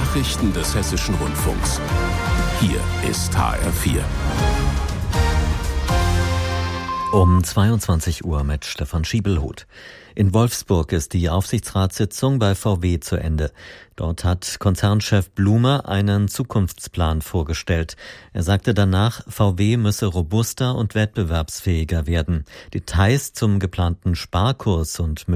Nachrichten des Hessischen Rundfunks. Hier ist HR4. Um 22 Uhr mit Stefan Schiebelhuth. In Wolfsburg ist die Aufsichtsratssitzung bei VW zu Ende. Dort hat Konzernchef Blume einen Zukunftsplan vorgestellt. Er sagte danach, VW müsse robuster und wettbewerbsfähiger werden. Details zum geplanten Sparkurs und